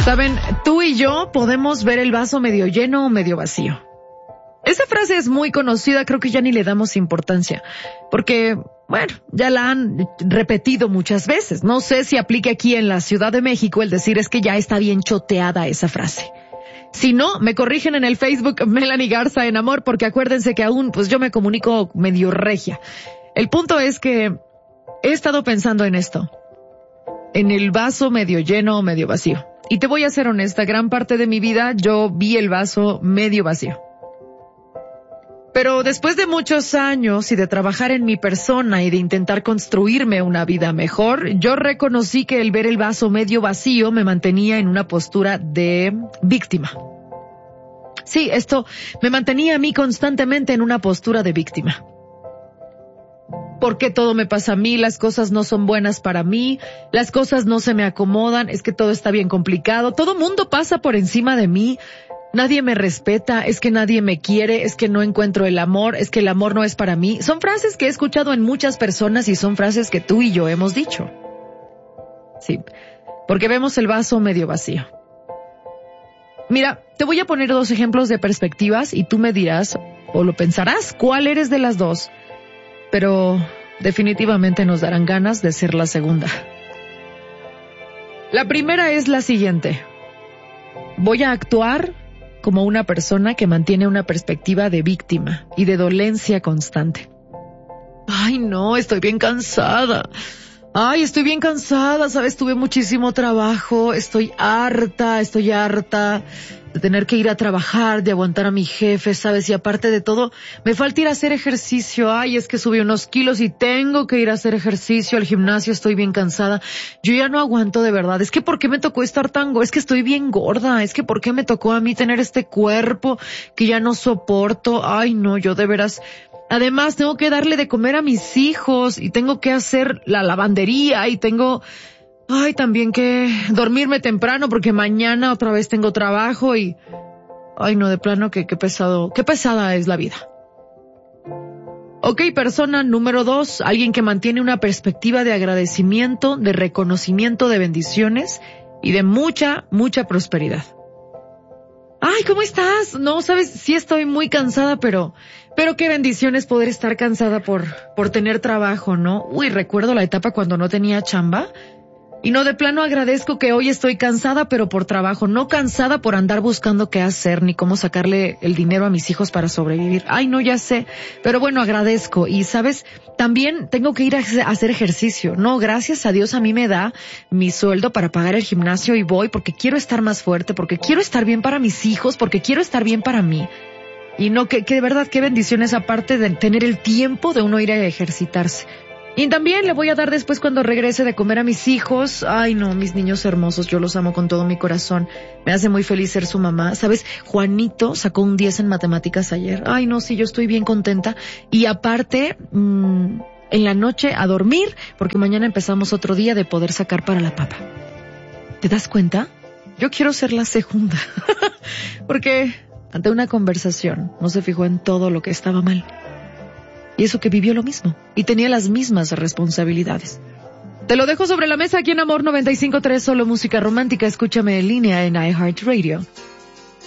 Saben, tú y yo podemos ver el vaso medio lleno o medio vacío. Esa frase es muy conocida, creo que ya ni le damos importancia, porque, bueno, ya la han repetido muchas veces. No sé si aplique aquí en la Ciudad de México el decir es que ya está bien choteada esa frase. Si no, me corrigen en el Facebook Melanie Garza en Amor, porque acuérdense que aún, pues yo me comunico medio regia. El punto es que he estado pensando en esto, en el vaso medio lleno o medio vacío. Y te voy a ser honesta, gran parte de mi vida yo vi el vaso medio vacío. Pero después de muchos años y de trabajar en mi persona y de intentar construirme una vida mejor, yo reconocí que el ver el vaso medio vacío me mantenía en una postura de víctima. Sí, esto me mantenía a mí constantemente en una postura de víctima. ¿Por qué todo me pasa a mí? Las cosas no son buenas para mí, las cosas no se me acomodan, es que todo está bien complicado, todo mundo pasa por encima de mí. Nadie me respeta, es que nadie me quiere, es que no encuentro el amor, es que el amor no es para mí. Son frases que he escuchado en muchas personas y son frases que tú y yo hemos dicho. Sí, porque vemos el vaso medio vacío. Mira, te voy a poner 2 ejemplos de perspectivas y tú me dirás, o lo pensarás, cuál eres de las dos. Pero definitivamente nos darán ganas de ser la segunda. La primera es la siguiente. Voy a actuar como una persona que mantiene una perspectiva de víctima y de dolencia constante. Ay, no, estoy bien cansada. Ay, estoy bien cansada, ¿sabes? Tuve muchísimo trabajo, estoy harta de tener que ir a trabajar, de aguantar a mi jefe, ¿sabes? Y aparte de todo, me falta ir a hacer ejercicio. Ay, es que subí unos kilos y tengo que ir a hacer ejercicio al gimnasio, estoy bien cansada. Yo ya no aguanto de verdad. Es que ¿por qué me tocó estar tan gorda? Es que estoy bien gorda. Es que ¿por qué me tocó a mí tener este cuerpo que ya no soporto? Ay, no, yo de veras... Además, tengo que darle de comer a mis hijos y tengo que hacer la lavandería y tengo, también que dormirme temprano porque mañana otra vez tengo trabajo y, no, de plano que qué pesada es la vida. Ok, persona número 2, alguien que mantiene una perspectiva de agradecimiento, de reconocimiento de bendiciones y de mucha, mucha prosperidad. Ay, ¿cómo estás? No, sabes, sí estoy muy cansada, pero qué bendición es poder estar cansada por tener trabajo, ¿no? Uy, recuerdo la etapa cuando no tenía chamba. Y no, de plano agradezco que hoy estoy cansada, pero por trabajo, no cansada por andar buscando qué hacer ni cómo sacarle el dinero a mis hijos para sobrevivir. Ay, no, ya sé. Pero bueno, agradezco. Y, ¿sabes? También tengo que ir a hacer ejercicio. No, gracias a Dios a mí me da mi sueldo para pagar el gimnasio y voy porque quiero estar más fuerte, porque quiero estar bien para mis hijos, porque quiero estar bien para mí. Y no, que de verdad, qué bendiciones aparte de tener el tiempo de uno ir a ejercitarse. Y también le voy a dar después cuando regrese de comer a mis hijos. Ay, no, mis niños hermosos, yo los amo con todo mi corazón. Me hace muy feliz ser su mamá. ¿Sabes? Juanito sacó un 10 en matemáticas ayer. Ay, no, sí, yo estoy bien contenta. Y aparte, en la noche a dormir, porque mañana empezamos otro día de poder sacar para la papa. ¿Te das cuenta? Yo quiero ser la segunda. Porque ante una conversación no se fijó en todo lo que estaba mal. Y eso que vivió lo mismo y tenía las mismas responsabilidades. Te lo dejo sobre la mesa aquí en Amor 95.3, solo música romántica. Escúchame en línea en iHeartRadio.